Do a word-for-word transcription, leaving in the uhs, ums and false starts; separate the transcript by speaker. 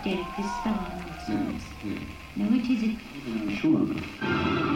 Speaker 1: gösterip kısıtlamamız.
Speaker 2: Evet, evet.
Speaker 1: Ne which is it?
Speaker 2: Şu anda